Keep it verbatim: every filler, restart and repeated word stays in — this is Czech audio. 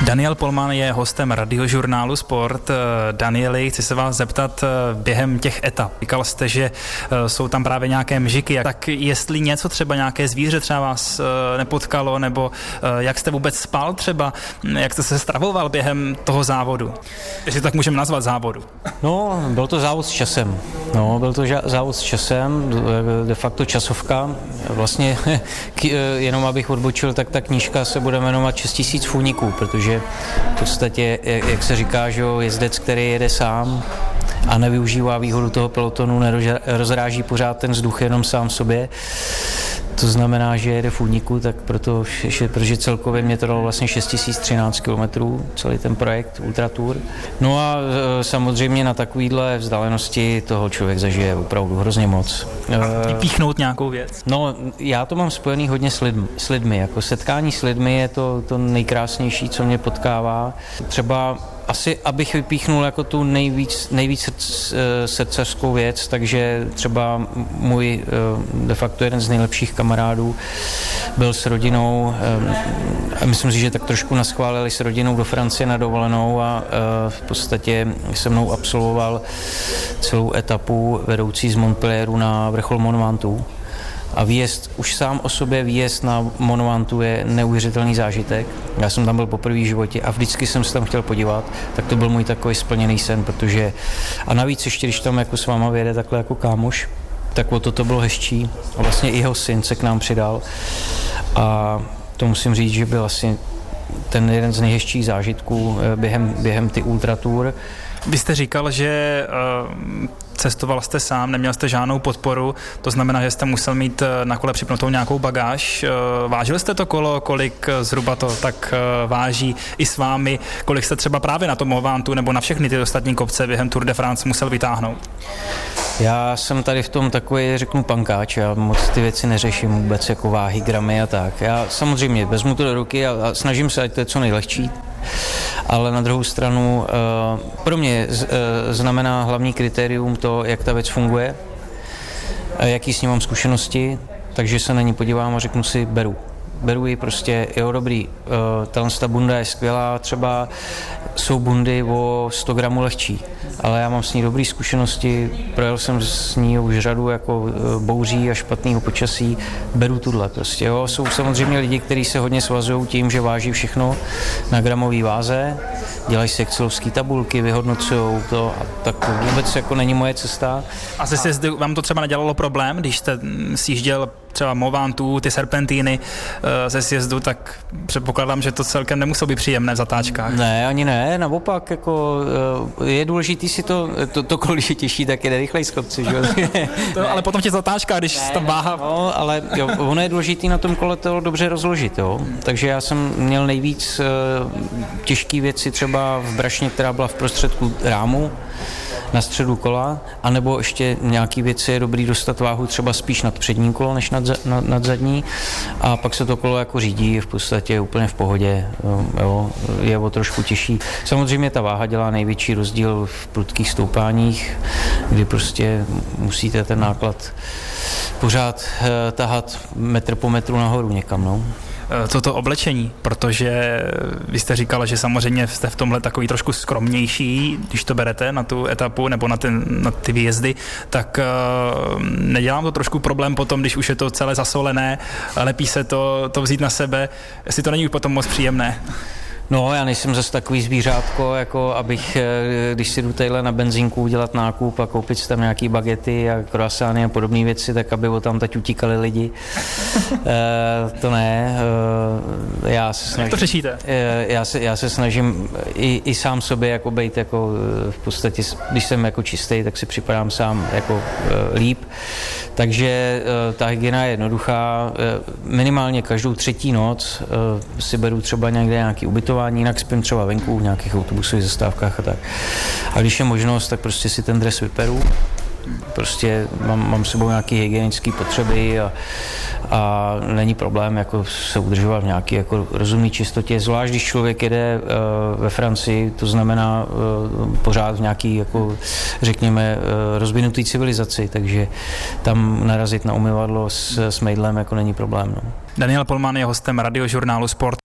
Daniel Polman je hostem radiožurnálu Sport. Danieli, chci se vás zeptat během těch etap. Říkal jste, že jsou tam právě nějaké mžiky, tak jestli něco třeba nějaké zvíře třeba vás nepotkalo, nebo jak jste vůbec spal třeba, jak jste se stravoval během toho závodu? Jestli tak můžeme nazvat závodu. No, byl to závod s časem. No, byl to závod s časem, de facto časovka. Vlastně jenom abych odbočil, tak ta knížka se bude jmenovat šest tisíc fůniků, protože v podstatě, jak se říká, že jezdec, který jede sám a nevyužívá výhodu toho pelotonu, nerozráží pořád ten vzduch jenom sám sobě. To znamená, že jede v úniku, tak proto, protože celkově mě to dalo vlastně šest tisíc třináct kilometrů, celý ten projekt Ultratour. No a samozřejmě na takovýhle vzdálenosti toho člověk zažije opravdu hrozně moc. A píchnout nějakou věc? No, já to mám spojený hodně s lidmi. S lidmi. Jako setkání s lidmi je to, to nejkrásnější, co mě potkává. Třeba asi, abych vypíchnul jako tu nejvíc, nejvíc srdcařskou věc, takže třeba můj de facto jeden z nejlepších kamarádů byl s rodinou, a myslím si, že tak trošku naschválili s rodinou do Francie na dovolenou a v podstatě se mnou absolvoval celou etapu vedoucí z Montpellieru na vrchol Mont Ventoux. A výjezd, už sám o sobě výjezd na Mont Ventoux je neuvěřitelný zážitek. Já jsem tam byl poprvé v životě a vždycky jsem se tam chtěl podívat, tak to byl můj takový splněný sen, protože a navíc ještě, když tam jako s váma vyjede takhle jako kámoš, tak o to to bylo hezčí. A vlastně i jeho syn se k nám přidal a to musím říct, že byl asi ten jeden z nejhezčích zážitků během, během ty Ultratour. Vy jste říkal, že uh, cestoval jste sám, neměl jste žádnou podporu, to znamená, že jste musel mít na kole připnutou nějakou bagáž. Uh, vážil jste to kolo, kolik zhruba to tak uh, váží i s vámi, kolik jste třeba právě na tom Mont Ventoux nebo na všechny ty ostatní kopce během Tour de France musel vytáhnout? Já jsem tady v tom takový, řeknu, pankáč, já moc ty věci neřeším vůbec jako váhy, gramy a tak. Já samozřejmě vezmu to do ruky a, a snažím se, ať to je co nejlehčí. Ale na druhou stranu pro mě znamená hlavní kritérium to, jak ta věc funguje, jaký s ní mám zkušenosti, takže se na ní podívám a řeknu si, beru. Beru ji prostě, jo dobrý, tahle ta bunda je skvělá, třeba jsou bundy o sto gramů lehčí, ale já mám s ní dobré zkušenosti, projel jsem s ní už řadu jako bouří a špatného počasí, beru tuhle prostě, jo. Jsou samozřejmě lidi, kteří se hodně svazují tím, že váží všechno na gramové váze, dělají si excelovské tabulky, vyhodnocují to a tak to vůbec jako není moje cesta. A se sjezdy vám to třeba nedělalo problém, když jste sjížděl třeba Mont Ventoux, ty serpentíny ze sjezdu, tak předpokládám, že to celkem nemuselo být příjemné v zatáčkách. Ne, ani ne, naopak, jako je důležitý si to, to, to kolik je těžší, tak jde rychlej z kopci, že jo? To, ale potom v těch zatáčkách, když ne, tam váha... No, ale jo, ono je důležitý na tom kole to dobře rozložit, jo? Takže já jsem měl nejvíc těžké věci třeba v brašně, která byla v prostředku rámu, na středu kola, anebo ještě nějaký věci je dobrý dostat váhu třeba spíš nad přední kolo, než nad, nad, nad zadní a pak se to kolo jako řídí v podstatě úplně v pohodě, jo, je o trošku těžší. Samozřejmě ta váha dělá největší rozdíl v prudkých stoupáních, kdy prostě musíte ten náklad pořád eh, tahat metr po metru nahoru někam, no. Toto oblečení, protože vy jste říkala, že samozřejmě jste v tomhle takový trošku skromnější, když to berete na tu etapu nebo na, ten, na ty výjezdy, tak uh, nedělám to trošku problém potom, když už je to celé zasolené, lepí se to, to vzít na sebe, jestli to není už potom moc příjemné. No, já nejsem zase takový zvířátko, jako abych, když si jdu tadyhle na benzínku udělat nákup a koupit si tam nějaký bagety a croissány a podobné věci, tak aby o tam teď utíkali lidi. e, to ne. E, já se snažím... Jak to řešíte? E, já, se, já se snažím i, i sám sobě jako být jako v podstatě, když jsem jako čistý, tak si připadám sám jako e, líp. Takže e, ta hygiena je jednoduchá. E, minimálně každou třetí noc e, si beru třeba někde nějaký ubytování, jinak spím třeba venku v nějakých autobusových zastávkách a tak. A když je možnost, tak prostě si ten dres vyperu. Prostě mám, mám sebou nějaké hygienické potřeby a, a není problém jako se udržovat v nějaké jako rozumné čistotě, zvlášť když člověk jede uh, ve Francii, to znamená uh, pořád v nějaký jako řekněme uh, rozvinutý civilizaci, takže tam narazit na umyvadlo s, s mejdlem jako není problém. No. Daniel Polman je hostem radiožurnálu Sport.